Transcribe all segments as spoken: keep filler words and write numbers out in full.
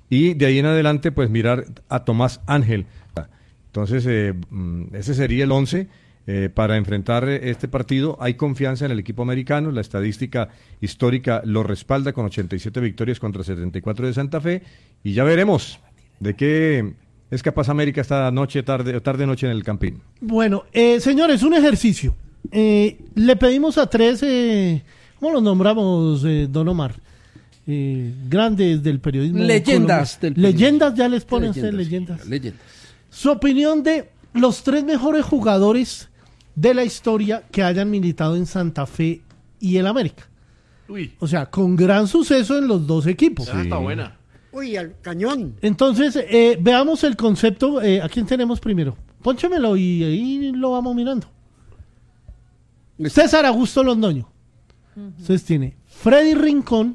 y de ahí en adelante pues mirar a Tomás Ángel. Entonces eh, ese sería el once eh, para enfrentar este partido. Hay confianza en el equipo americano, la estadística histórica lo respalda con ochenta y siete victorias contra setenta y cuatro de Santa Fe, y ya veremos de qué es capaz América esta noche, tarde, tarde noche en el Campín. Bueno, eh, señores, un ejercicio. Eh, le pedimos a tres, eh, ¿cómo los nombramos, eh, don Omar? Eh, grandes del periodismo. Leyendas del periodismo. Leyendas, ya les ponen ustedes leyendas. Leyendas. Su opinión de los tres mejores jugadores de la historia que hayan militado en Santa Fe y el América. Uy. O sea, con gran suceso en los dos equipos. Esa está buena. Uy, al cañón. Entonces, eh, veamos el concepto. Eh, ¿A quién tenemos primero? Pónchemelo y ahí lo vamos mirando. César Augusto Londoño. Uh-huh. Entonces tiene Freddy Rincón,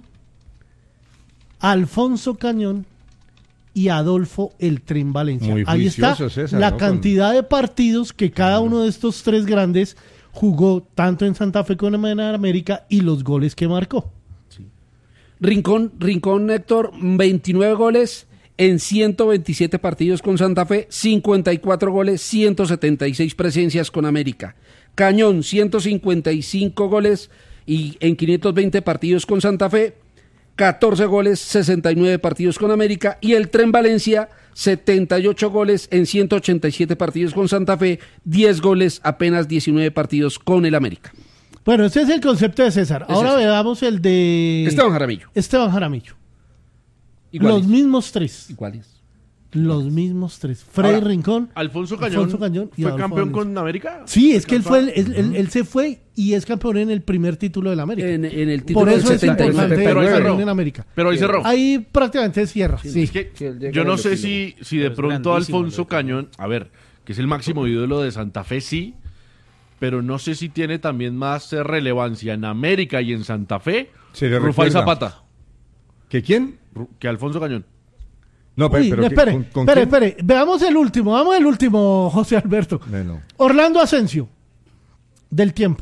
Alfonso Cañón y Adolfo El Tren Valencia. Muy ahí está César, la ¿no? cantidad de partidos que cada uno de estos tres grandes jugó tanto en Santa Fe como en América y los goles que marcó. Sí. Rincón, Rincón, Héctor, veintinueve goles en ciento veintisiete partidos con Santa Fe, cincuenta y cuatro goles, ciento setenta y seis presencias con América. Cañón, ciento cincuenta y cinco goles y en quinientos veinte partidos con Santa Fe, catorce goles, sesenta y nueve partidos con América, y el Tren Valencia, setenta y ocho goles en ciento ochenta y siete partidos con Santa Fe, diez goles, apenas diecinueve partidos con el América. Bueno, ese es el concepto de César. Ahora César. veamos el de Esteban Jaramillo. Esteban Jaramillo. Iguales. Los mismos tres. Iguales. Los mismos tres. Freddy Ahora, Rincón, Alfonso Cañón, Alfonso Cañón y fue Adolfo campeón Valencia. con América. Sí, es que él fue, el- él, él- él se fue y es campeón en el primer título del América. En, en el título Por eso del es setenta y nueve. importante Pero ahí el cerró. campeón en América. Pero ahí cerró. Ahí prácticamente cierra. Sí. Es que Sí, él llega yo en no el sé epílogo. si, si de Pero es pronto grandísimo, Alfonso loco. Cañón, a ver, que es el máximo ídolo de Santa Fe, sí, pero no sé si tiene también más eh, relevancia en América y en Santa Fe, Se le Rufai recuerda. Zapata, ¿Que quién? Ru- que Alfonso Cañón. No, pe- Uy, pero no, ¿qué- espere, ¿con, con espere, quién? espere. Veamos el último, vamos el último, José Alberto. Bueno. Orlando Asensio, del tiempo.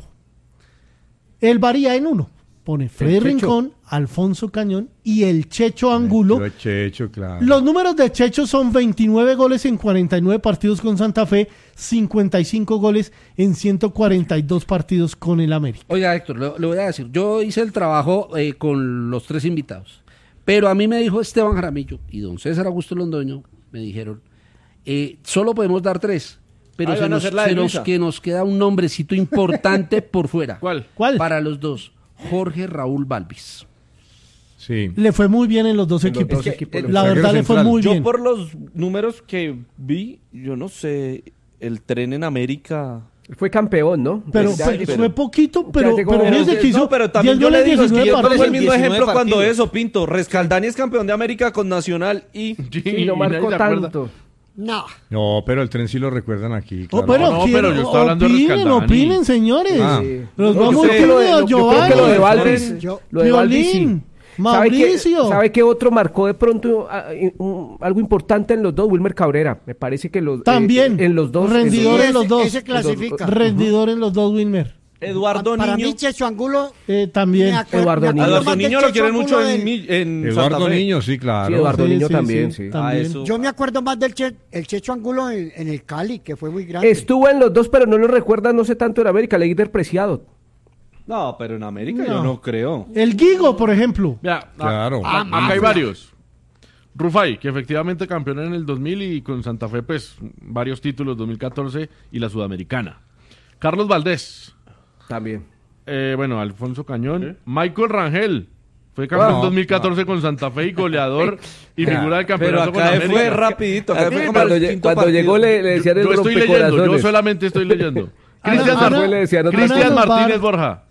Él varía en uno. Pone Freddy Checho. Rincón, Alfonso Cañón y el Checho Angulo. Yo he Checho, claro. Los números de Checho son veintinueve goles en cuarenta y nueve partidos con Santa Fe, cincuenta y cinco goles en ciento cuarenta y dos partidos con el América. Oiga, Héctor, le, le voy a decir, yo hice el trabajo eh, con los tres invitados, pero a mí me dijo Esteban Jaramillo y don César Augusto Londoño, me dijeron, eh, solo podemos dar tres, pero Ahí se, van a nos, hacer la de se nos- Luisa. que nos queda un nombrecito importante por fuera. ¿Cuál? ¿Cuál? Para los dos, Jorge Raúl Balvis. Sí. Le fue muy bien en los dos En los equipos. dos equipos. La Zaguero verdad le fue central. muy Yo bien. por los números que vi, yo no sé, el Tren en América... Fue campeón, ¿no? Pero, Ya, pero pero- fue poquito, pero, Ya llegó- pero pero- fíjese que hizo No, pero también diez yo le goles, digo, es que diecinueve yo pongo el partidos. mismo diecinueve ejemplo cuando partidos. eso, Pinto. Rescaldani es campeón de América con Nacional y... Sí, Y no nadie marcó se acuerda. tanto. No. No, pero el tren sí lo recuerdan aquí. Oh, Claro. pero, No, no, ¿quién- pero yo estoy hablando de opinen, Rescaldani. opinen, señores. Ah. Los No, vamos yo creo que lo de- a yo creo que lo de Valdes, Yo- lo de Valdes sí. Violín, ¿Sabe qué- Mauricio. ¿Sabe qué otro marcó de pronto ah, un- algo importante en los dos? Wilmer Cabrera. Me parece que los, eh, También. en los dos. Rendidor Sí, en los ese- dos. ese clasifica. Rendidor en los dos, Wilmer. Eduardo Para Niño. mí, Checho Angulo. Eh, también. me acuerdo- Eduardo me Niño. acuerdo Eduardo más del Niño lo Checho quieren mucho Angulo en, del- Mi- en Eduardo Santa Fe. Niño, sí, claro. Sí, Eduardo Sí, Niño sí, también, sí, sí. también. Ah, eso. Yo me acuerdo más del che- el Checho Angulo en, en el Cali, que fue muy grande. Estuvo en los dos, pero no lo recuerda, no sé tanto en América, Leider Preciado. No, pero en América No. yo no creo. El Guigo, por ejemplo. Vea, a- Claro. a- acá hay varios. Rufai, que efectivamente campeón en el dos mil y con Santa Fe, pues, varios títulos, dos mil catorce y la Sudamericana. Carlos Valdés, También. eh, bueno, Alfonso Cañón. Michael Rangel, fue campeón en No, dos mil catorce con Santa Fe y goleador y figura del Pero campeonato con acá América. fue rapidito. Acá Ah, fue como cuando el lle- quinto cuando partido. llegó le, le decían el Yo estoy leyendo, yo rompecorazones. solamente estoy leyendo. Ana- Cristian Ana- Mar- Fue, le decían, Cristian Ana nos va a- Martínez Borja.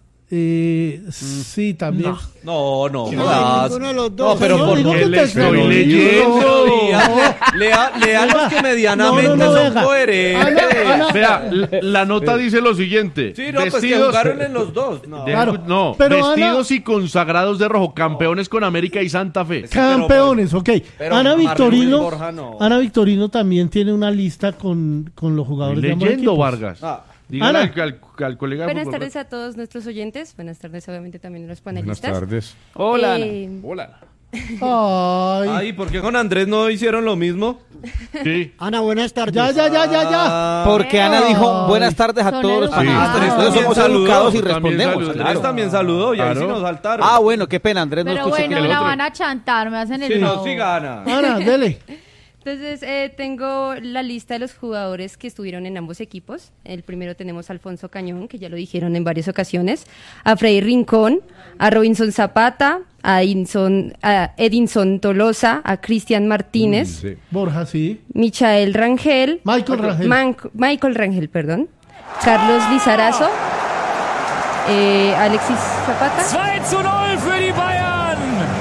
Eh, sí, también. No, no, No, jodas. ninguno de los dos. No, pero Yo por digo qué que le te- estoy no, leyendo? Lea, lea, lea los que medianamente No, no, no, son venga. coherentes. Ana- Ana- Vea, la, la nota dice lo siguiente. Sí, no, pues que Vestidos- jugaron en los dos. No. de- Claro, no, pero vestidos y consagrados de rojo, campeones con América y Santa Fe. Campeones, ok. pero Ana Martín Victorino, Borja no. Ana Victorino también tiene una lista con, con los jugadores de ambos Leyendo equipos. Vargas. Ah. Dígale Ana. al, al- al colega de Buenas fútbol. tardes a todos nuestros oyentes. Buenas tardes, obviamente, también a los Buenas panelistas. tardes. Hola. Ana. Eh, Hola. Ay. Ay, ¿por qué con Andrés no hicieron lo mismo? Sí. Ana, buenas tardes. Ya, ya, ya, ya, ya. Porque Ana dijo buenas tardes a Son todos los educados. panelistas. Sí. Nosotros También somos saludó, educados y también respondemos. saludó. claro. Andrés también saludó y ahí sí Claro. nos saltaron. Ah, bueno, qué pena, Andrés. No Pero escuché bueno, que me el la otro. van a chantar, me hacen el Si no, favor. sí gana. Ana, dele. Entonces, eh, tengo la lista de los jugadores que estuvieron en ambos equipos. El primero tenemos a Alfonso Cañón, que ya lo dijeron en varias ocasiones, a Freddy Rincón, a Robinson Zapata, a Edinson, a Edinson Tolosa, a Cristian Martínez, Sí. Borja, sí. Michael Rangel, Michael Rangel. Man- Michael Rangel, perdón, Carlos Lizarazo, eh, Alexis Zapata. zwei zu null für die Bayern.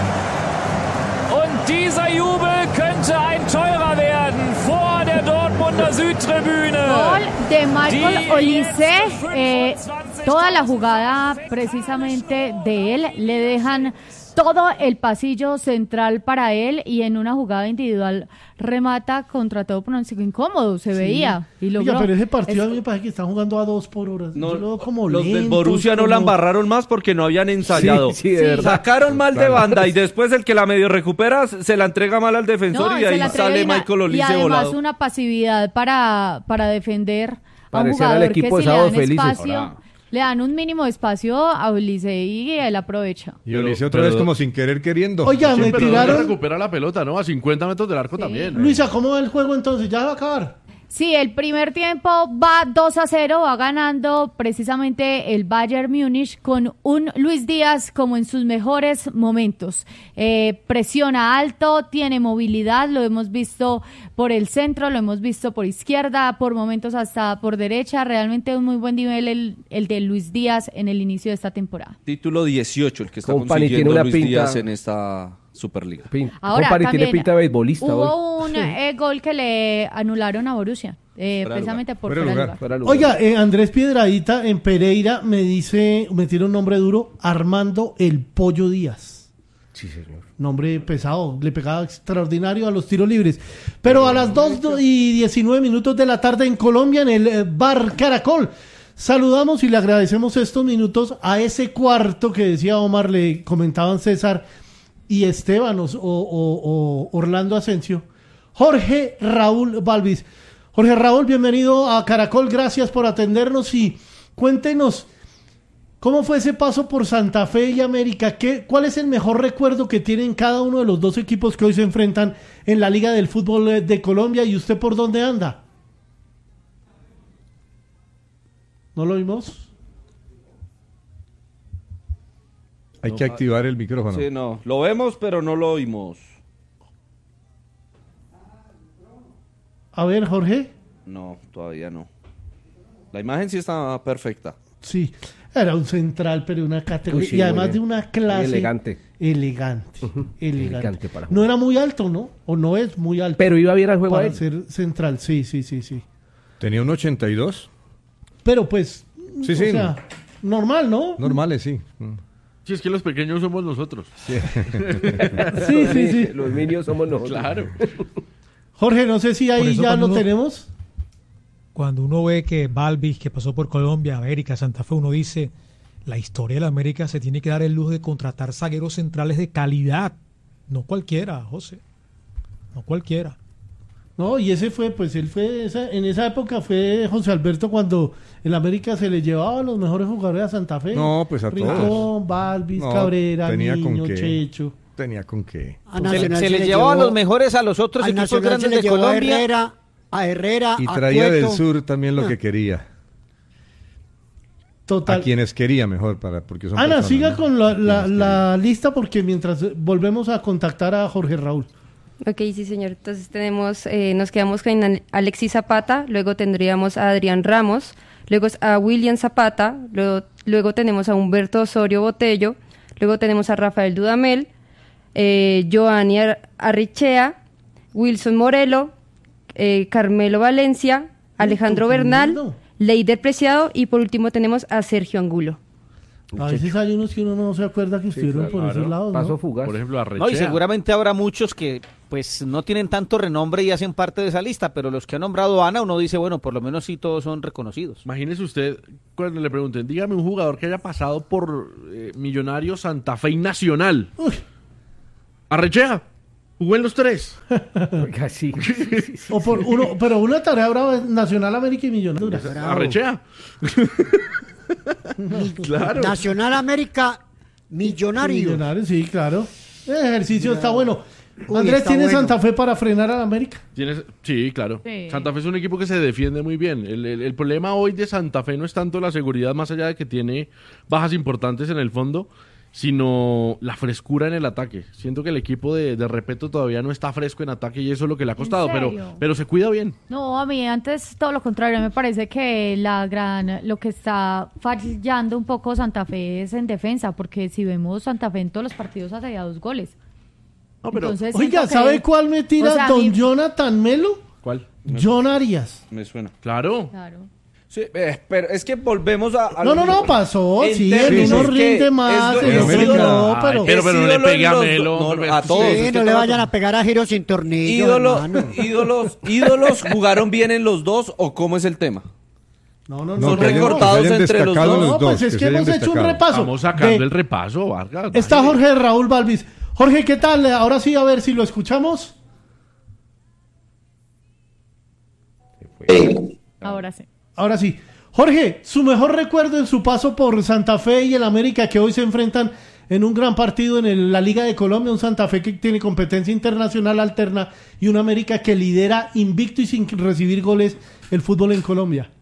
Und dieser Jubel könnte ein teurer werden vor der Dortmunder Südtribüne. Gol de Michael Die Olise, jetzt eh, fünfundzwanzig toda la jugada precisamente de él, le dejan todo el pasillo central para él y en una jugada individual remata contra todo pronóstico incómodo, se veía y logró. Oiga, pero ese partido Es- a mí me parece que están jugando a dos por hora. No, Yo lo veo como los del lentos, Borussia no la como- embarraron más porque no habían ensayado. Sí, sí, de verdad. Sacaron mal de banda y después el que la medio recupera se la entrega mal al defensor No, y se ahí la entrega sale y una- Michael Olise y además volado. una pasividad para, para defender a un Parecía el jugador equipo que de si le Sábados dan Felices. espacio, Ahora. le dan un mínimo de espacio a Ulises y él aprovecha. Y Pero- Ulises otra pero- vez como sin querer queriendo. Oiga, Sí, me pero ¿dónde tiraron. recupera la pelota, ¿no? A cincuenta metros del arco también. Luisa, ¿cómo va el juego entonces? ¿Ya va a acabar? Sí, el primer tiempo va dos a cero, va ganando precisamente el Bayern Múnich con un Luis Díaz como en sus mejores momentos. Eh, presiona alto, tiene movilidad, lo hemos visto por el centro, lo hemos visto por izquierda, por momentos hasta por derecha. Realmente un muy buen nivel el, el de Luis Díaz en el inicio de esta temporada. Título dieciocho el que está Company tiene consiguiendo una Luis pinta- Díaz en esta Superliga. Pin- Ahora Company también tiene pinta de beisbolista hoy. hubo un eh, gol que le anularon a Borussia, eh, Fuera de precisamente por Fuera de fuera de lugar. lugar. Fuera de lugar. Oiga, eh, Andrés Piedradita en Pereira me dice, me tiene un nombre duro, Armando el Pollo Díaz. Sí, señor. Nombre pesado, le pegaba extraordinario a los tiros libres. Pero a las dos y diecinueve minutos de la tarde en Colombia, en el eh, Bar Caracol, saludamos y le agradecemos estos minutos a ese cuarto que decía Omar, le comentaban César y Esteban o, o- o- o Orlando Asensio, Jorge Raúl Balvis. Jorge Raúl, bienvenido a Caracol, gracias por atendernos y cuéntenos cómo fue ese paso por Santa Fe y América. ¿Qué, ¿Cuál es el mejor recuerdo que tienen cada uno de los dos equipos que hoy se enfrentan en la Liga del Fútbol eh, de Colombia y usted por dónde anda? ¿No lo vimos? Hay que activar el micrófono. Sí, no, lo vemos pero no lo oímos. A ver, Jorge. No, todavía no. La imagen sí está perfecta. Sí, era un central, pero una categoría. Uy, sí, y además muy de bien. una clase. Muy elegante. Elegante. elegante. Elegante para no era muy alto, ¿no? O no es muy alto. Pero iba bien al juego a para él. ser central, sí, sí, sí, sí. Tenía un ochenta y dos. Pero pues, Sí, o sí. sea, normal, ¿no? Normales, sí. Mm. Sí, es que los pequeños somos nosotros. Sí, sí, sí. Los niños somos nosotros. Claro. Jorge, no sé si Por ahí eso ya cuando lo uno- tenemos. Cuando uno ve que Balvis, que pasó por Colombia, América, Santa Fe, uno dice, la historia de la América se tiene que dar el lujo de contratar zagueros centrales de calidad. No cualquiera, José. No cualquiera. No, y ese fue, pues él fue, esa- en esa época fue José Alberto cuando en América se le llevaba a los mejores jugadores a Santa Fe. No, pues a Rincón, todos. Balvis, No, Cabrera, tenía con Niño, qué. Checho. Tenía con qué. A Se, Nacional se se le le llevó a llevó- los mejores a los otros Al equipos Nacional se grandes le de llevó a Colombia. Herrera, a Herrera, Y a traía Cueto. del sur también lo Ah. que quería. Total. A quienes quería mejor, para porque son Ana, personas, siga ¿no? con la, A la- quienes la lista porque mientras eh, volvemos a contactar a Jorge Raúl. Ok, sí, señor. Entonces tenemos, eh, nos quedamos con Al- Alexis Zapata, luego tendríamos a Adrián Ramos, luego a William Zapata, luego, luego tenemos a Humberto Osorio Botello, luego tenemos a Rafael Dudamel, eh, Giovanni Ar- Arrichea, Wilson Morelo, eh, Carmelo Valencia, Alejandro qué Bernal, lindo. Leider Preciado y por último tenemos a Sergio Angulo. A veces hay unos que uno no se acuerda que estuvieron por claro. esos lados, Paso ¿no? fugaz. Por ejemplo, a No, y Rechea. seguramente habrá muchos que pues no tienen tanto renombre y hacen parte de esa lista, pero los que ha nombrado Ana, uno dice, bueno, por lo menos sí todos son reconocidos. Imagínese usted cuando le pregunten, dígame un jugador que haya pasado por eh, Millonarios, Santa Fe y Nacional. Uy, Arrechea. Jugó en los tres. Oiga, sí. O por uno, pero una tarea brava es Nacional, América y Millonarios. Arrechea. Claro. Nacional América Millonarios. Millonarios, sí, claro. El ejercicio está bueno. Uy, Andrés, está ¿tiene bueno. Santa Fe para frenar al América? ¿Tienes? Sí, claro. Sí. Santa Fe es un equipo que se defiende muy bien. El, el- el problema hoy de Santa Fe no es tanto la seguridad, más allá de que tiene bajas importantes en el fondo, sino la frescura en el ataque. Siento que el equipo de, de Repeto todavía no está fresco en ataque y eso es lo que le ha costado, pero, serio? pero se cuida bien. No, a mí antes todo lo contrario, me parece que la gran, lo que está fallando un poco Santa Fe es en defensa, porque si vemos Santa Fe en todos los partidos hace ya dos goles. No, pero- Entonces, Oiga, siento que- ¿sabe cuál me tira o sea, don mi- Jonathan Melo? ¿Cuál? John Arias. Me suena. Claro. Claro. Sí, eh, pero es que volvemos a... a No, lo no, no, mismo. pasó, En sí, términos en uno que rinde es más, lo- en es otro ídolo- no, Ay, pero... pero, pero no le es ídolo pegue a en los Melo, do- hombre. no, a todos. Sí, es que no le todo- vayan a pegar a giros sin tornillo, Ídolo, hermano. ídolos, ídolos jugaron bien en los dos o cómo es el tema. No, no, No, Son que hayan- recortados que hayan entre los destacado dos. No, los pues dos, es que que se hayan hemos hecho un destacado. repaso. Estamos sacando Ve, el repaso, Vargas. Está vale. Jorge Raúl Balvis. Jorge, ¿qué tal? Ahora sí, a ver si lo escuchamos. Ahora sí. Ahora sí. Jorge, su mejor recuerdo en su paso por Santa Fe y el América, que hoy se enfrentan en un gran partido en el- la Liga de Colombia, un Santa Fe que tiene competencia internacional alterna y un América que lidera invicto y sin recibir goles el fútbol en Colombia.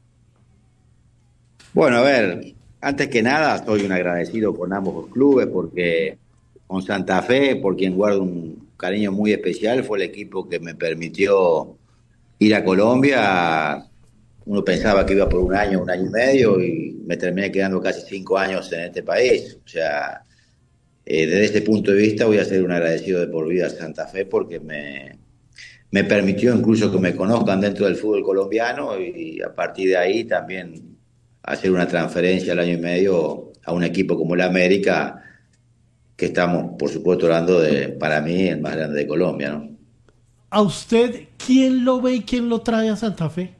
Bueno, a ver, antes que nada, estoy un agradecido con ambos los clubes porque con Santa Fe, por quien guardo un cariño muy especial, fue el equipo que me permitió ir a Colombia. Uno pensaba que iba por un año, un año y medio y me terminé quedando casi cinco años en este país. O sea, eh, desde ese punto de vista voy a ser un agradecido de por vida a Santa Fe porque me, me permitió incluso que me conozcan dentro del fútbol colombiano y a partir de ahí también hacer una transferencia al año y medio a un equipo como el América, que estamos, por supuesto, hablando de, para mí, el más grande de Colombia, ¿no? ¿A usted quién lo ve y quién lo trae a Santa Fe?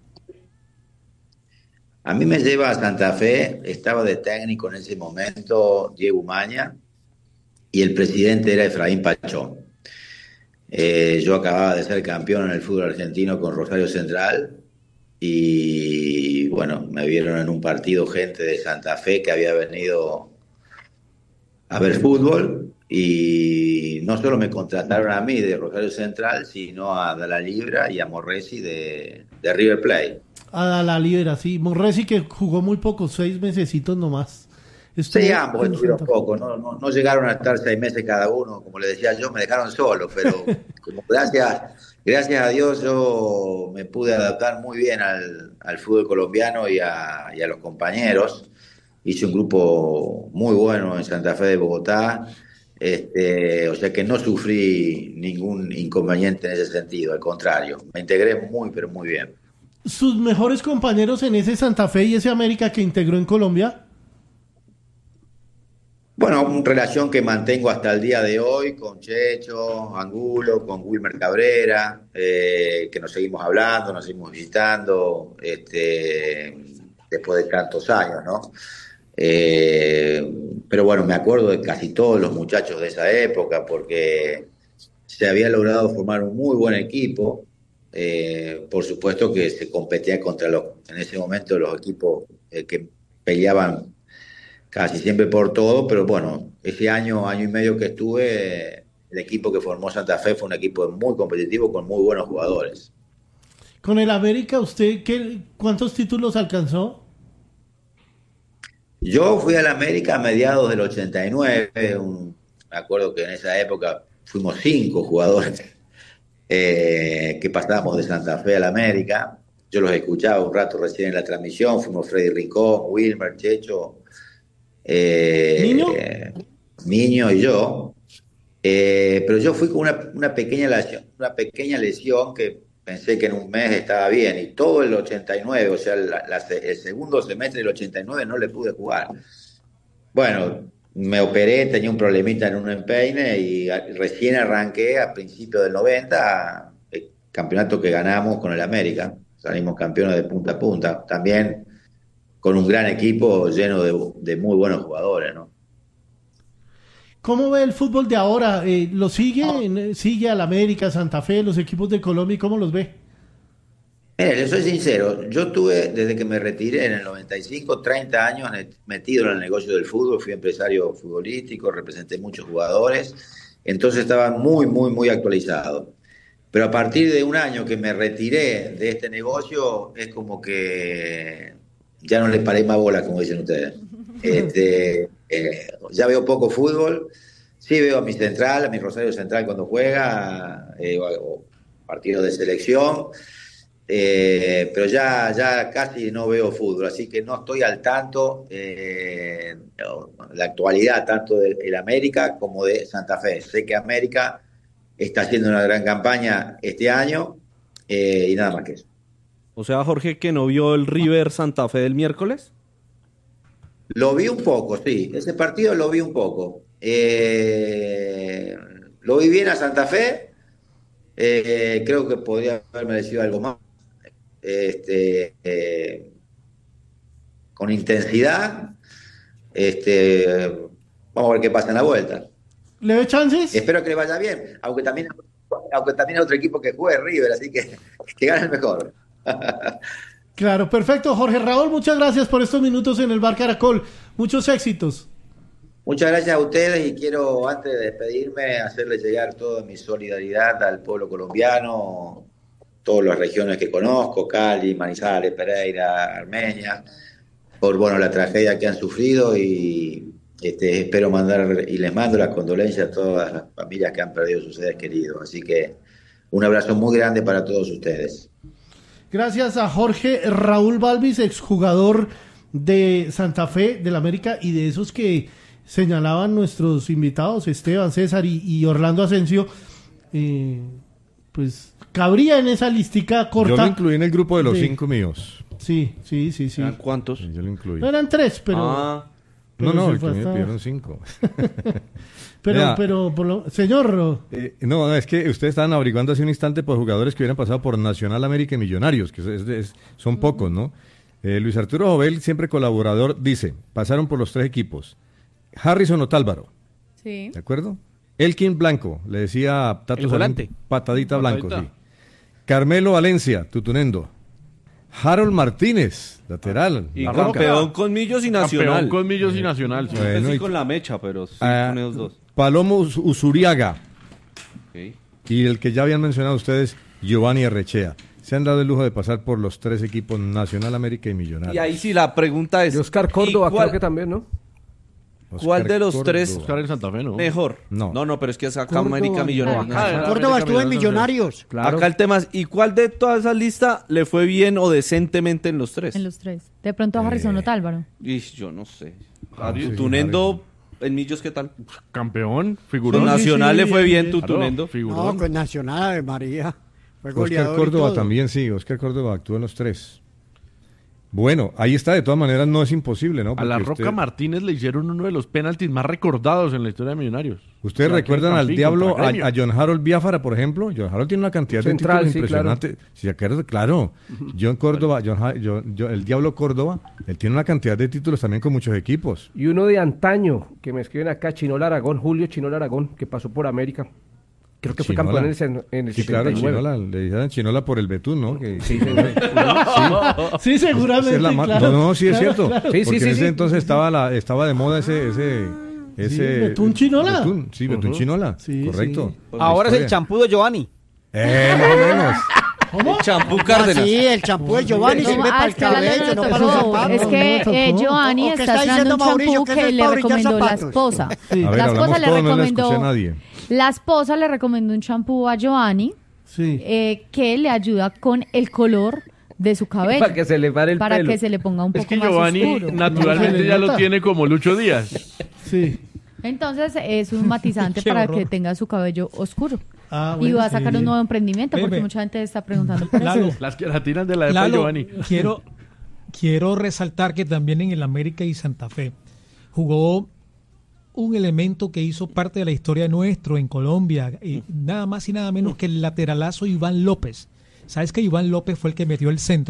A mí me lleva a Santa Fe, estaba de técnico en ese momento Diego Umaña y el presidente era Efraín Pachón. Eh, yo acababa de ser campeón en el fútbol argentino con Rosario Central y bueno, me vieron en un partido gente de Santa Fe que había venido a ver fútbol y no solo me contrataron a mí de Rosario Central, sino a Dalla Libra y a Morresi de, de River Plate. A la libera, sí. Morresi que jugó muy poco, seis mesecitos nomás. Estuvo Sí, ambos con estuvieron Santa Fe. poco, no, no, no llegaron a estar seis meses cada uno, como le decía yo, me dejaron solo, pero como gracias, gracias a Dios yo me pude adaptar muy bien al, al fútbol colombiano y a, y a los compañeros. Hice un grupo muy bueno en Santa Fe de Bogotá, este, o sea que no sufrí ningún inconveniente en ese sentido, al contrario, me integré muy, pero muy bien. ¿Sus mejores compañeros en ese Santa Fe y ese América que integró en Colombia? Bueno, una relación que mantengo hasta el día de hoy con Checho, Angulo, con Wilmer Cabrera, eh, que nos seguimos hablando, nos seguimos visitando, este, después de tantos años, ¿no? Eh, pero bueno, me acuerdo de casi todos los muchachos de esa época porque se había logrado formar un muy buen equipo. Eh, por supuesto que se competía contra los, en ese momento, los equipos eh, que peleaban casi siempre por todo, pero bueno, ese año, año y medio que estuve, el equipo que formó Santa Fe fue un equipo muy competitivo con muy buenos jugadores. Con el América, ¿usted qué, cuántos títulos alcanzó? Yo fui al América a mediados del ochenta y nueve, un, me acuerdo que en esa época fuimos cinco jugadores eh, que pasábamos de Santa Fe al América. Yo los escuchaba un rato recién en la transmisión, fuimos Freddy Rincón, Wilmer, Checho, eh, ¿Niño? eh, Niño y yo. Eh, pero yo fui con una, una pequeña lesión, una pequeña lesión que pensé que en un mes estaba bien, y todo el ochenta y nueve, o sea, la, la, el segundo semestre del ochenta y nueve no le pude jugar. Bueno, me operé, tenía un problemita en un empeine y a, recién arranqué a principios del noventa el campeonato que ganamos con el América. Salimos campeones de punta a punta, también con un gran equipo lleno de, de muy buenos jugadores, ¿no? ¿Cómo ve el fútbol de ahora? Eh, ¿Lo sigue? ¿Sigue al América, Santa Fe, los equipos de Colombia? ¿Y cómo los ve? Mire, le soy sincero, yo tuve, desde que me retiré en el noventa y cinco, treinta años metido en el negocio del fútbol, fui empresario futbolístico, representé muchos jugadores, entonces estaba muy, muy, muy actualizado. Pero a partir de un año que me retiré de este negocio, es como que ya no le paré más bola, como dicen ustedes. Este, eh, ya veo poco fútbol, sí veo a mi central, a mi Rosario Central cuando juega, eh, o, o partidos de selección, eh, pero ya, ya casi no veo fútbol, así que no estoy al tanto eh, la actualidad tanto del América como de Santa Fe. Sé que América está haciendo una gran campaña este año eh, y nada más que eso. O sea, Jorge, que no vio el River Santa Fe del miércoles. Lo vi un poco, sí. Ese partido lo vi un poco. Eh, lo vi bien a Santa Fe. Eh, creo que podría haber merecido algo más. Este, eh, con intensidad. Este, vamos a ver qué pasa en la vuelta. ¿Le ve chances? Espero que le vaya bien, aunque también, aunque también hay otro equipo que juegue, River, así que que gane el mejor. Claro, perfecto. Jorge Raúl, muchas gracias por estos minutos en el Bar Caracol. Muchos éxitos. Muchas gracias a ustedes y quiero, antes de despedirme, hacerles llegar toda mi solidaridad al pueblo colombiano, todas las regiones que conozco, Cali, Manizales, Pereira, Armenia, por bueno la tragedia que han sufrido y este, espero mandar y les mando las condolencias a todas las familias que han perdido sus seres queridos. Así que un abrazo muy grande para todos ustedes. Gracias a Jorge Raúl Balvis, exjugador de Santa Fe, del América, y de esos que señalaban nuestros invitados, Esteban, César y, y Orlando Asensio, eh, pues cabría en esa listica corta. Yo lo incluí en el grupo de los de... cinco míos. Sí, sí, sí, sí. ¿Cuántos? Sí, yo lo incluí. No eran tres, pero... Ah. No, no, el que me hasta... pidieron cinco. pero, Mira, pero, por lo... señor... Eh, no, no, es que ustedes estaban averiguando hace un instante por jugadores que hubieran pasado por Nacional, América y Millonarios, que es, es, son pocos, ¿no? Eh, Luis Arturo Jovel, siempre colaborador, dice, pasaron por los tres equipos. Harrison Otálvaro, sí. ¿De acuerdo? Elkin Blanco, le decía Tato El volante. Patadita Blanco, Patadita. sí. Carmelo Valencia, Tutunendo. Harold Martínez, lateral. Y La campeón Roca. con Millos y Nacional. Campeón con Millos y Nacional. Sí. Bueno, Sí, y- con la mecha, pero sí Ah, con esos dos. Palomo Us- Usuriaga. Ok. Y el que ya habían mencionado ustedes, Giovanni Arrechea. Se han dado el lujo de pasar por los tres equipos Nacional, América y Millonarios. Y ahí sí la pregunta es... Y Oscar Córdoba ¿y cuál, creo que también, ¿no? Oscar ¿Cuál de los Córdoba. tres Oscar en Santa Fe, ¿no? mejor? No. no, no, pero es que es acá Córdoba. América Millonarios. Ah, Córdoba estuvo en Millonarios. Millonarios. Claro. Acá el tema es, ¿y cuál de toda esa lista le fue bien o decentemente en los tres? En los tres. De pronto a Harrison Eh, Otálvaro. Ish, yo no sé. Ah, sí, Tunendo, en Millos, ¿qué tal? Campeón, Con figurón. Nacional Nacional le fue bien, Claro, tu Tunendo. No, Figurón. con Nacional de María. Fue Oscar goleador y Córdoba todo. también, sí. Oscar Córdoba actuó en los tres. Bueno, ahí está. De todas maneras, no es imposible, ¿no? A la Porque Roca usted- Martínez le hicieron uno de los penaltis más recordados en la historia de Millonarios. ¿Ustedes La recuerdan que al Campín diablo, contra a, Gremio. a John Harold Biafara, por ejemplo? John Harold tiene una cantidad Central, de sí, títulos claro. impresionante. Si se acuerdan, claro. John Córdoba, John Ha- John- John- el diablo Córdoba, él tiene una cantidad de títulos también con muchos equipos. Y uno de antaño, que me escriben acá, Chinola Aragón, Julio Chinola Aragón, que pasó por América. Creo que fue Chinola. campeón en el, sen- en el Sí, claro, setenta y nueve. Chinola, le decían Chinola por el Betún, ¿no? Que- Sí, señor. Sí, seguramente. Esa es la ma- claro, no, no, sí es claro, cierto. claro. Sí, sí, Porque sí, en ese sí. entonces estaba la, estaba de moda ese, ese, ese Betún Chinola. Betún, sí, Betún Ujú. Chinola, Sí, correcto. sí. Ahora es el Historia. champú de Giovanni. Eh, más o menos. ¿Cómo? Champú Ah, Cárdenas. sí, el champú de Giovanni No, sirve ah, para el es que a la cabello, no no le para los tocó. zapatos. Es que No, no eh, tocó. Giovanni ¿O qué está está estrenando diciendo un champú Mauricio, que que no es le para brillar recomendó la zapatos? esposa. Sí. A ver, La hablamos esposa le todos, no le escuché recomendó. a nadie. La esposa le recomendó un champú a Giovanni Sí. eh, que le ayuda con el color de su cabello. Para que se le pare el para pelo. que se le ponga un poco Es que más Giovanni oscuro. naturalmente No se le ya lo nota. tiene como Lucho Díaz. Sí. Entonces es un matizante Qué para horror. que tenga su cabello oscuro. Ah, Y bueno, va a sacar sí. un nuevo emprendimiento porque Veme. mucha gente está preguntando por Lalo. eso. Las queratinas de la época de Lalo, Giovanni. quiero, quiero resaltar que también en el América y Santa Fe jugó un elemento que hizo parte de la historia nuestro en Colombia, y nada más y nada menos que el lateralazo Iván López. ¿Sabes que Iván López fue el que metió el centro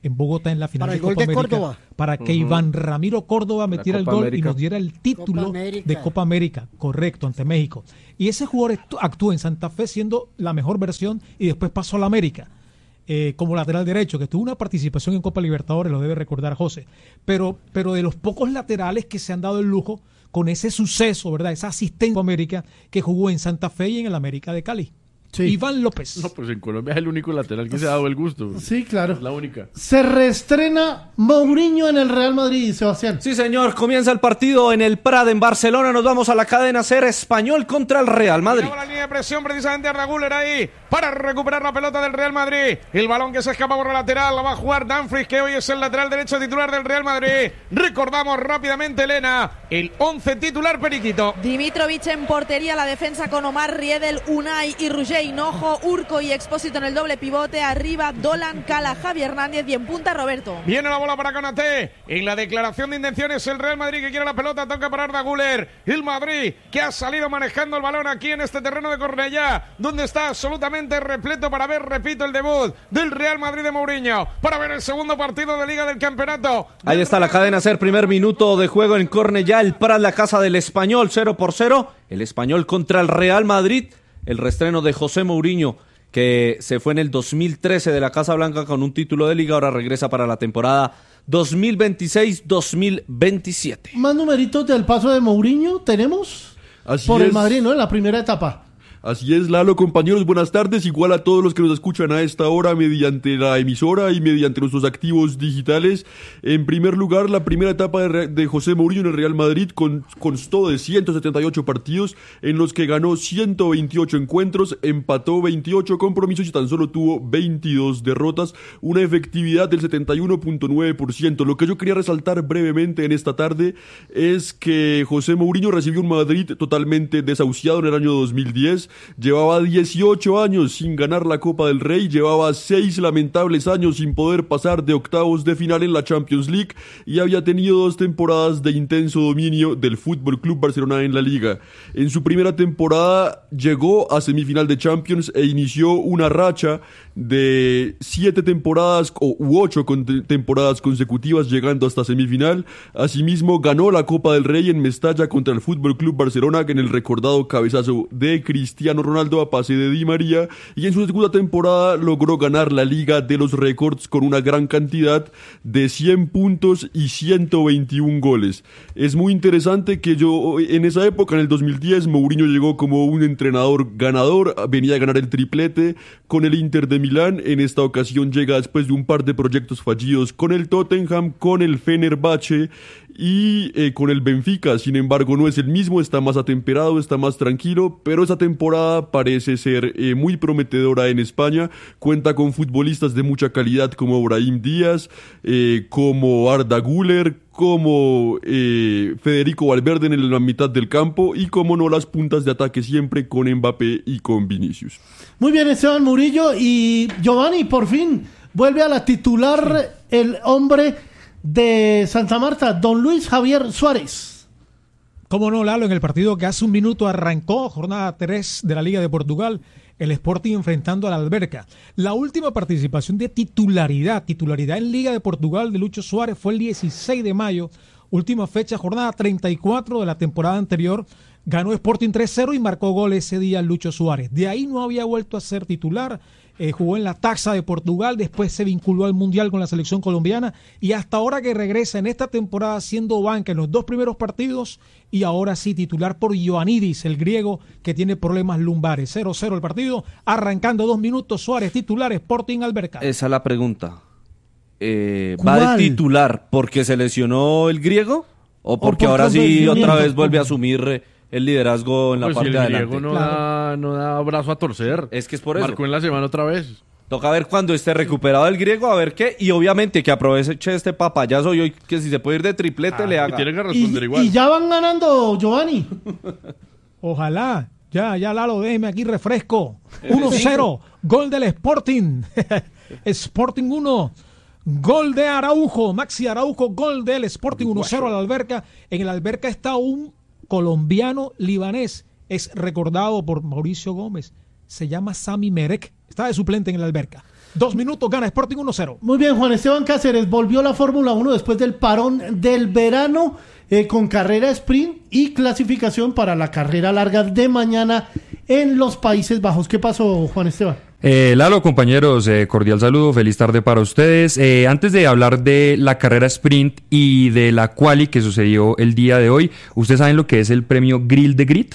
en Bogotá en la final Para de el gol Copa de América, Córdoba. para que Ujú. Iván Ramiro Córdoba metiera el Copa gol América. y nos diera el título Copa América. de Copa América, correcto, ante México. Y ese jugador actú- actuó en Santa Fe siendo la mejor versión y después pasó a la América. Eh, como lateral derecho, que tuvo una participación en Copa Libertadores, lo debe recordar José, pero, pero de los pocos laterales que se han dado el lujo con ese suceso, ¿verdad? Esa asistencia a América que jugó en Santa Fe y en el América de Cali. Iván López. No, pues en Colombia es el único lateral que se ha dado el gusto. Sí, claro. Es la única. Se reestrena Mourinho en el Real Madrid, Sebastián. Sí, señor, comienza el partido en el Prat en Barcelona. Nos vamos a la cadena Ser, Español contra el Real Madrid. La línea de presión precisamente Arda Güler ahí para recuperar la pelota del Real Madrid. El balón que se escapa por la lateral la va a jugar Dumfries, que hoy es el lateral derecho titular del Real Madrid. Recordamos rápidamente, Elena, el once titular periquito. Dimitrovic en portería, la defensa con Omar Riedel, Unai y Roger Hinojo, Urco y Expósito en el doble pivote, arriba Dolan, Cala, Javi Hernández y en punta Roberto. Viene la bola para Konaté. En la declaración de intenciones el Real Madrid que quiere la pelota, toca para Arda Güler. El Madrid que ha salido manejando el balón aquí en este terreno de Cornellá, donde está absolutamente repleto para ver, repito, el debut del Real Madrid de Mourinho, para ver el segundo partido de Liga del Campeonato. Ahí está la cadena Ser, primer minuto de juego en Cornellá, el Prat, la casa del Español, cero por cero. El Español contra el Real Madrid, el reestreno de José Mourinho, que se fue en el dos mil trece de la Casa Blanca con un título de Liga, ahora regresa para la temporada dos mil veintiséis dos mil veintisiete. Más numeritos del paso de Mourinho tenemos Así por es. el Madrid, ¿no? En la primera etapa. Así es, Lalo, compañeros, buenas tardes. Igual a todos los que nos escuchan a esta hora mediante la emisora y mediante nuestros activos digitales. En primer lugar, la primera etapa de, Re- de José Mourinho en el Real Madrid con- constó de ciento setenta y ocho partidos, en los que ganó ciento veintiocho encuentros, empató veintiocho compromisos y tan solo tuvo veintidós derrotas, una efectividad del setenta y uno punto nueve por ciento. Lo que yo quería resaltar brevemente en esta tarde es que José Mourinho recibió un Madrid totalmente desahuciado en el año dos mil diez. Llevaba dieciocho años sin ganar la Copa del Rey, llevaba seis lamentables años sin poder pasar de octavos de final en la Champions League y había tenido dos temporadas de intenso dominio del F C Barcelona en la Liga. En su primera temporada llegó a semifinal de Champions e inició una racha de siete temporadas o, u ocho con- temporadas consecutivas llegando hasta semifinal. Asimismo ganó la Copa del Rey en Mestalla contra el F C Barcelona en el recordado cabezazo de Cristiano Ronaldo a pase de Di María, y en su segunda temporada logró ganar la Liga de los Récords con una gran cantidad de cien puntos y ciento veintiún goles. Es muy interesante que yo en esa época, en el dos mil diez, Mourinho llegó como un entrenador ganador, venía a ganar el triplete con el Inter de Milán. En esta ocasión llega después de un par de proyectos fallidos con el Tottenham, con el Fenerbahce y eh, con el Benfica. Sin embargo, no es el mismo, está más atemperado, está más tranquilo, pero esa temporada parece ser eh, muy prometedora en España. Cuenta con futbolistas de mucha calidad como Brahim Díaz, eh, como Arda Güler, como eh, Federico Valverde en la mitad del campo y como no las puntas de ataque siempre con Mbappé y con Vinicius. Muy bien, Esteban Murillo. Y Giovanni, por fin, vuelve a la titular el hombre de Santa Marta, don Luis Javier Suárez. Cómo no, Lalo, en el partido que hace un minuto arrancó, jornada tres de la Liga de Portugal, el Sporting enfrentando al Alberca. La última participación de titularidad, titularidad en Liga de Portugal de Lucho Suárez fue el dieciséis de mayo, última fecha, jornada treinta y cuatro de la temporada anterior. Ganó Sporting tres cero y marcó gol ese día Lucho Suárez. De ahí no había vuelto a ser titular. Eh, jugó en la Taça de Portugal, después se vinculó al Mundial con la selección colombiana y hasta ahora que regresa en esta temporada siendo banca en los dos primeros partidos y ahora sí titular por Ioannidis, el griego que tiene problemas lumbares. cero cero el partido, arrancando dos minutos, Suárez titular, Sporting Alberca. Esa es la pregunta. Eh, ¿Va ¿Cuál? de titular porque se lesionó el griego o porque por ahora sí convencimiento? otra vez vuelve a asumir eh, el liderazgo en la Pues parte si de el adelante? griego no, da, no da brazo a torcer. Es que es por eso. Marcó en la semana otra vez. Toca ver cuando esté recuperado el griego, a ver qué. Y obviamente que aproveche este papayazo y hoy que si se puede ir de triplete le haga. Tiene que Y, responder igual. y ya van ganando, Giovanni. Ojalá, ya, ya Lalo, déjeme aquí refresco. uno cero, gol del Sporting. Sporting uno, gol de Araujo, Maxi Araujo, gol del Sporting uno cero al Alberca. En el Alberca está un colombiano libanés, es recordado por Mauricio Gómez, se llama Sami Merek, está de suplente en el Alberca. Dos minutos, gana Sporting uno cero. Muy bien, Juan Esteban Cáceres, volvió la Fórmula uno después del parón del verano eh, con carrera sprint y clasificación para la carrera larga de mañana en los Países Bajos. ¿Qué pasó, Juan Esteban? Eh, Lalo, compañeros, eh, cordial saludo, feliz tarde para ustedes. Eh, antes de hablar de la carrera sprint y de la quali que sucedió el día de hoy, ¿ustedes saben lo que es el premio Grill de Grid?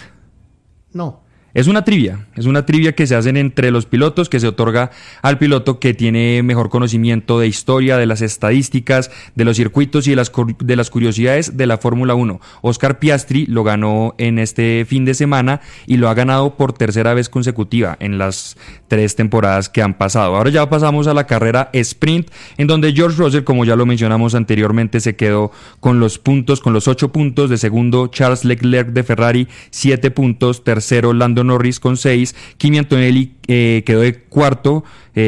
No. Es una trivia, es una trivia que se hacen entre los pilotos, que se otorga al piloto que tiene mejor conocimiento de historia, de las estadísticas, de los circuitos y de las, de las curiosidades de la Fórmula uno. Oscar Piastri lo ganó en este fin de semana y lo ha ganado por tercera vez consecutiva en las tres temporadas que han pasado. Ahora ya pasamos a la carrera sprint, en donde George Russell, como ya lo mencionamos anteriormente, se quedó con los puntos, con los ocho puntos. De segundo, Charles Leclerc de Ferrari, siete puntos. Tercero, Lando Norris con seis, Kimi Antonelli eh, quedó de cuarto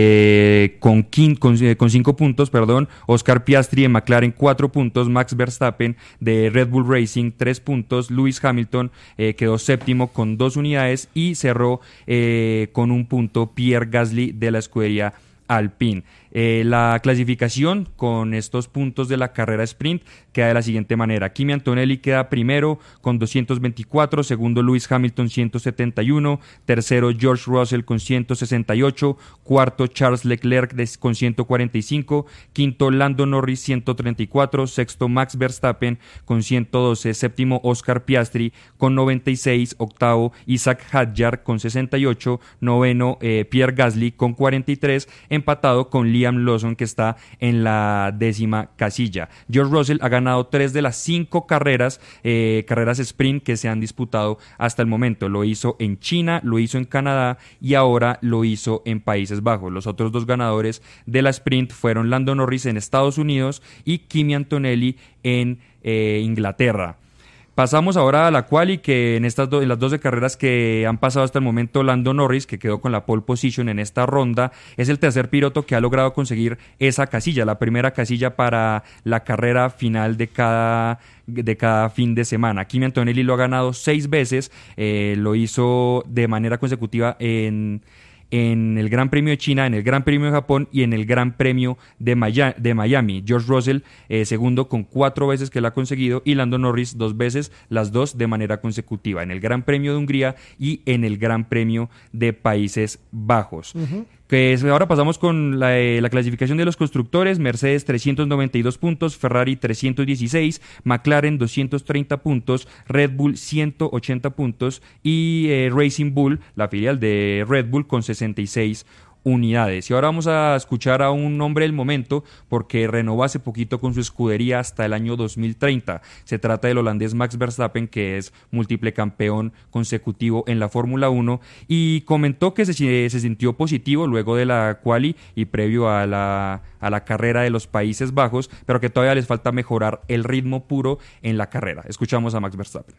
eh, con, quin, con, eh, con cinco puntos, perdón, Oscar Piastri de McLaren cuatro puntos, Max Verstappen de Red Bull Racing tres puntos, Lewis Hamilton eh, quedó séptimo con dos unidades y cerró eh, con un punto Pierre Gasly de la escudería Alpine. Eh, la clasificación con estos puntos de la carrera sprint queda de la siguiente manera: Kimi Antonelli queda primero con doscientos veinticuatro, segundo Lewis Hamilton ciento setenta y uno, tercero George Russell con ciento sesenta y ocho, cuarto Charles Leclerc con ciento cuarenta y cinco, quinto Lando Norris ciento treinta y cuatro, sexto Max Verstappen con ciento doce, séptimo Oscar Piastri con noventa y seis, octavo Isaac Hadjar con sesenta y ocho, noveno eh, Pierre Gasly con cuarenta y tres, empatado con Liam Lawson, que está en la décima casilla. George Russell ha ganado tres de las cinco carreras, eh, carreras sprint que se han disputado hasta el momento. Lo hizo en China, lo hizo en Canadá y ahora lo hizo en Países Bajos. Los otros dos ganadores de la sprint fueron Lando Norris en Estados Unidos y Kimi Antonelli en eh, Inglaterra. Pasamos ahora a la quali, que en estas do- en las doce carreras que han pasado hasta el momento, Lando Norris, que quedó con la pole position en esta ronda, es el tercer piloto que ha logrado conseguir esa casilla, la primera casilla para la carrera final de cada, de cada fin de semana. Kimi Antonelli lo ha ganado seis veces, eh, lo hizo de manera consecutiva en... en el Gran Premio de China, en el Gran Premio de Japón y en el Gran Premio de Miami. De Miami. George Russell, eh, segundo, con cuatro veces que lo ha conseguido, y Lando Norris dos veces, las dos de manera consecutiva, en el Gran Premio de Hungría y en el Gran Premio de Países Bajos. Uh-huh. Que ahora pasamos con la, eh, la clasificación de los constructores. Mercedes trescientos noventa y dos puntos, Ferrari trescientos dieciséis, McLaren doscientos treinta puntos, Red Bull ciento ochenta puntos y eh, Racing Bull, la filial de Red Bull, con sesenta y seis unidades. Y ahora vamos a escuchar a un hombre del momento, porque renovó hace poquito con su escudería hasta el año dos mil treinta. Se trata del holandés Max Verstappen, que es múltiple campeón consecutivo en la Fórmula uno, y comentó que se, se sintió positivo luego de la quali y previo a la, a la carrera de los Países Bajos, pero que todavía les falta mejorar el ritmo puro en la carrera. Escuchamos a Max Verstappen.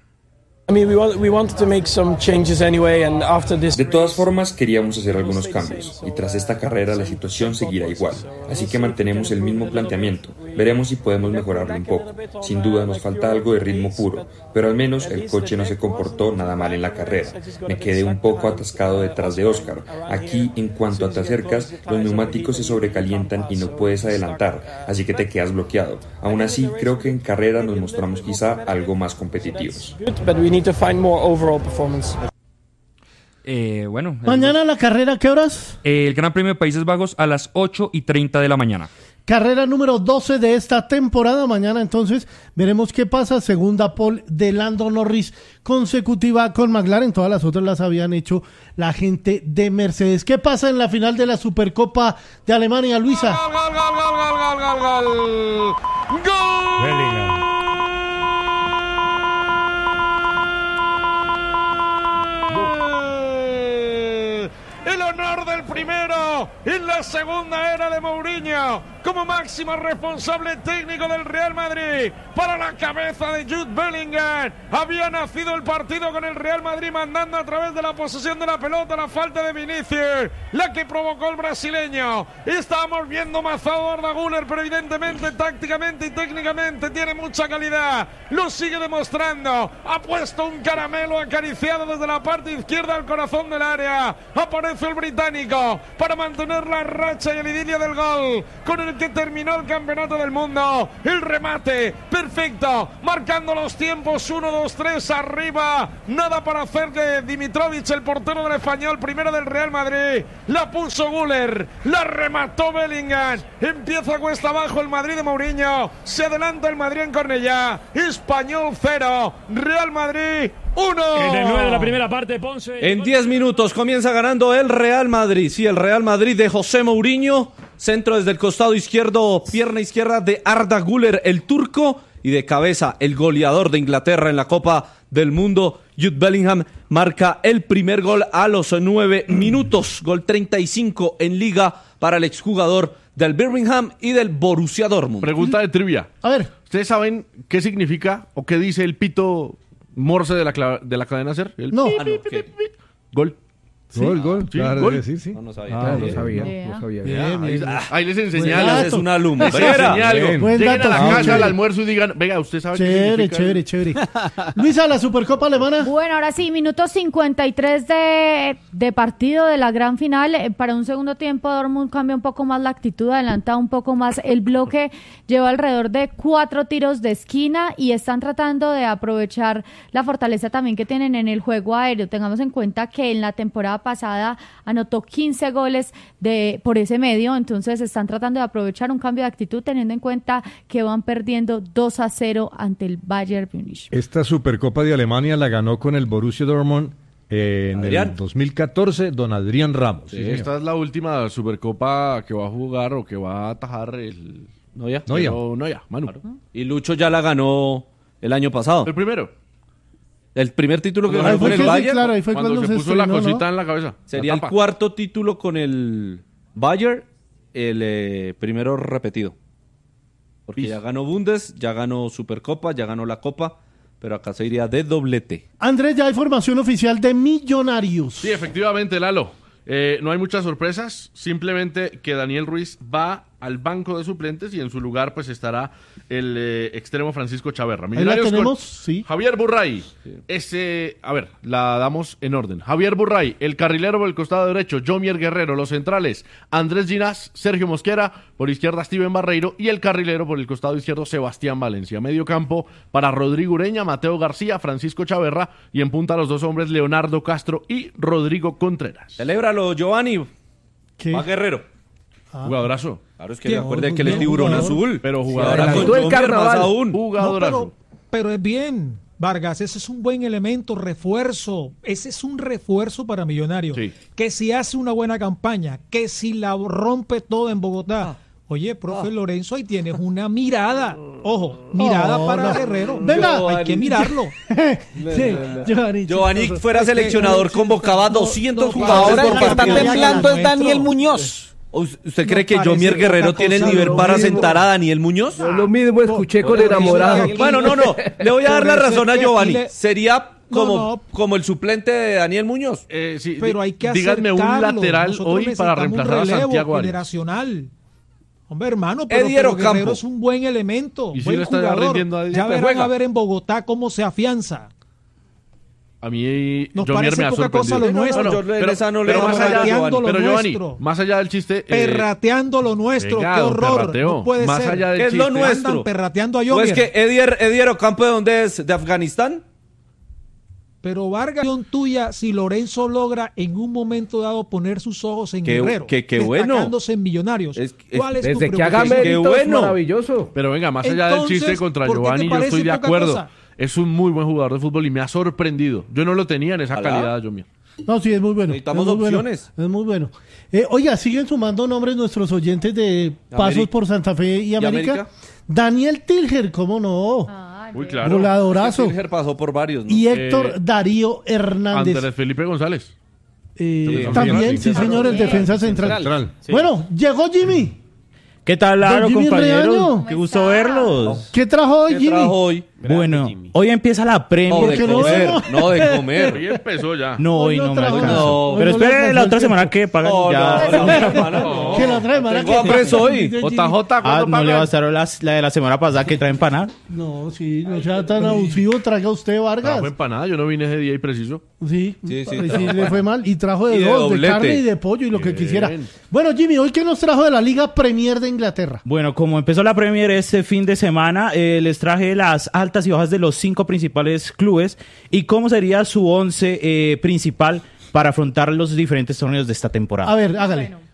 De todas formas, queríamos hacer algunos cambios, y tras esta carrera la situación seguirá igual, así que mantenemos el mismo planteamiento. Veremos si podemos mejorarlo un poco. Sin duda nos falta algo de ritmo puro, pero al menos el coche no se comportó nada mal en la carrera. Me quedé un poco atascado detrás de Oscar. Aquí, en cuanto te acercas, los neumáticos se sobrecalientan y no puedes adelantar, así que te quedas bloqueado. Aún así, creo que en carrera nos mostramos quizá algo más competitivos. To find more overall performance. Eh, bueno, mañana la carrera, ¿qué horas? El Gran Premio de Países Bajos a las ocho y treinta de la mañana. Carrera número doce de esta temporada. Mañana entonces veremos qué pasa. Segunda pole de Lando Norris consecutiva con McLaren. Todas las otras las habían hecho la gente de Mercedes. ¿Qué pasa en la final de la Supercopa de Alemania, Luisa? ¡Gol, gol, gol, gol, gol, gol, gol! ¡Gol! Bellingham. El honor del primero y la segunda era de Mourinho. como máximo responsable técnico del Real Madrid. Para la cabeza de Jude Bellingham. Había nacido el partido con el Real Madrid mandando a través de la posesión de la pelota, la falta de Vinicius, la que provocó el brasileño. Estábamos viendo mazado a Arda Güler, pero evidentemente tácticamente y técnicamente tiene mucha calidad. Lo sigue demostrando. Ha puesto un caramelo acariciado desde la parte izquierda al corazón del área. Aparece el británico para mantener la racha y el idilio del gol con el que terminó el campeonato del mundo. El remate perfecto, marcando los tiempos uno, dos, tres, arriba. Nada para hacer de Dimitrovic, el portero del Español, primero del Real Madrid. La puso Güler, la remató Bellingham. Empieza cuesta abajo el Madrid de Mourinho. Se adelanta el Madrid en Cornellá. Español cero, Real Madrid uno. En el nueve de la primera parte, Ponce. En diez minutos comienza ganando el Real Madrid. Sí, el Real Madrid de José Mourinho. Centro desde el costado izquierdo, pierna izquierda de Arda Güler, el turco. Y de cabeza, el goleador de Inglaterra en la Copa del Mundo, Jude Bellingham, marca el primer gol a los nueve minutos. Gol treinta y cinco en Liga para el exjugador del Birmingham y del Borussia Dortmund. Pregunta de trivia. A ver. ¿Ustedes saben qué significa o qué dice el pito Morse de la, cla- de la cadena SER? El No. pi, Ah, pi, no, pi, ¿qué? pi, pi. Gol. ¿Sí? Gol, gol, Sí, claro, gol. debe decir, sí. No, no sabía. Ah, No bien. sabía, Bien. no sabía. Bien, Ahí, bien. ahí les enseñé Buen algo. dato. Es un alumno. Les Venga. enseñé algo. Bien. Buen Lleguen a la dato. casa Chévere. al almuerzo y digan, venga, ¿usted sabe qué Chévere, significa? chévere, chévere. Luisa, la Supercopa Alemana. Bueno, ahora sí, minuto cincuenta y tres de, de partido de la gran final. Eh, Para un segundo tiempo, Dortmund cambia un poco más la actitud, adelanta un poco más el bloque, lleva alrededor de cuatro tiros de esquina y están tratando de aprovechar la fortaleza también que tienen en el juego aéreo. Tengamos en cuenta que en la temporada pasada anotó quince goles de por ese medio, entonces están tratando de aprovechar un cambio de actitud teniendo en cuenta que van perdiendo dos a cero ante el Bayern Múnich. Esta Supercopa de Alemania la ganó con el Borussia Dortmund eh, en Adrián. el dos mil catorce, don Adrián Ramos. Sí, Sí, señor. esta es la última Supercopa que va a jugar o que va a atajar el Noya. Noya. pero Noya, Manu. Y Lucho ya la ganó el año pasado. El primero. El primer título que Ahí ganó fue con el que sí, Bayern. claro, ahí fue Cuando, cuando se se puso la estrenó, ¿no? cosita en la cabeza. Sería la el tapa. cuarto título con el Bayern, el eh, primero repetido. Porque Pis. ya ganó Bundes, ya ganó Supercopa, ya ganó la Copa, pero acá se iría de doblete. Andrés, ya hay formación oficial de Millonarios. Sí, efectivamente, Lalo. Eh, no hay muchas sorpresas, simplemente que Daniel Ruiz va al banco de suplentes y en su lugar pues estará el eh, extremo Francisco Chaverra. Ahí la tenemos, con sí. Javier Burray. Ese, a ver, la damos en orden. Javier Burray, el carrilero por el costado derecho, Jomier Guerrero, los centrales, Andrés Ginás, Sergio Mosquera, por izquierda Steven Barreiro y el carrilero por el costado izquierdo Sebastián Valencia. Medio campo para Rodrigo Ureña, Mateo García, Francisco Chaverra y en punta los dos hombres Leonardo Castro y Rodrigo Contreras. Celébralo, Giovanni. ¿Qué? Va Guerrero. Ah. Jugadorazo. Claro, es que ¿Quién? recuerde Muy que él es bien, tiburón jugador. azul. Pero Sí, jugador ahora azul. con el Jomier carnaval. más aún. No, Jugadorazo. pero, pero es bien, Vargas, ese es un buen elemento, refuerzo. Ese es un refuerzo para Millonarios. Sí. Que si hace una buena campaña, que si la rompe toda en Bogotá. Oye, profe Lorenzo, ahí tienes una mirada. Ojo, mirada Oh, para no. Guerrero. Venga. Hay que mirarlo. Sí, Giovanni, Giovanni chistoso. fuera Es que- seleccionador, convocaba no, doscientos no, jugadores Ahora por el que está partido. temblando es Nuestro. Daniel Muñoz. ¿Usted cree No que parece Jomier poca Guerrero cosa, tiene el lo nivel para mismo. sentar a Daniel Muñoz? Yo lo mismo escuché con enamorado. Bueno, no, no. Le voy a dar la Por eso razón a es que Giovanni. aquí le- Sería como, No, no. como el suplente de Daniel Muñoz. Eh, sí, Pero di- hay que díganme un acercarlo. lateral Nosotros hoy para necesitamos reemplazar un a relevo Santiago Arias. generacional. Hombre, hermano, pero, Edier pero Ocampo. Guerrero es un buen elemento, ¿Y si buen lo está jugador. rindiendo a Edier? Ya verán Juega. a ver en Bogotá cómo se afianza. A mí Nos Jomier parece me ha poca cosa sorprendido. lo nuestro. No, no, yo en pero, esa no le pero damos más allá, perrateando Giovanni, lo pero Giovanni, nuestro. más allá del chiste, eh, Perrateando lo nuestro, venga, qué don horror. Perrateo. No puede Más ser. allá del ¿Qué es lo chiste. nuestro? Andan perrateando a ¿O es Jomier. que Edier, Edier Ocampo de dónde es? ¿De Afganistán? Pero Vargas, tuya, si Lorenzo logra en un momento dado poner sus ojos en Qué- Guerrero, qué- qué bueno. destacándose en Millonarios, Es- es- ¿cuál es tu Desde que haga preocupación? Qué méritos, bueno. maravilloso. Pero venga, más allá del Entonces, chiste contra ¿por qué te Giovanni, yo parece estoy de poca acuerdo. cosa? Es un muy buen jugador de fútbol y me ha sorprendido. Yo no lo tenía en esa Ojalá. calidad, Jomier. No, sí, es muy bueno. Necesitamos es muy bueno, opciones. es muy bueno. Eh, oiga, siguen sumando nombres nuestros oyentes de Pasos América. por Santa Fe y América. América? Daniel Tilger, ¿cómo no? Muy claro. Goladorazo. Silger pasó por varios, ¿no? Y Héctor Eh, Darío Hernández. Andrés Felipe González. Eh, Sí, también, también, sí, señor, el defensa central. Central. Bueno, llegó Jimmy. ¿Qué tal, Don Aro, Jimmy compañeros? Reaño. Qué gusto verlos. ¿Qué trajo hoy, ¿Qué Jimmy? trajo hoy? Bueno, hoy empieza la Premier. No, de ¿Por qué no comer, vemos? no de comer. Hoy empezó ya. No, hoy Hoy no no me trajo alcanza. nada. Hoy Pero no le espere alcanzó la el otra semana tiempo. que pagan No, ya. no, la otra semana no. Que la otra semana Tengo que- hambre hoy. Dice J Jimmy. J, Ah, ¿cuándo no le pagan? va a estar la, la de la semana pasada que trae empanada. No, sí, no sea tan abusivo, traga usted, Vargas. Trajo empanada, yo no vine ese día y preciso. Sí, Sí, sí, sí, trajo. le fue mal. Y trajo de Y de dos, de, doblete. carne y de pollo y lo que Bien. quisiera. Bueno, Jimmy, ¿hoy qué nos trajo de la Liga Premier de Inglaterra? Bueno, como empezó la Premier este fin de semana, eh, les traje las altas y bajas de los cinco principales clubes y cómo sería su once eh, principal para afrontar los diferentes torneos de esta temporada. A ver, hágale.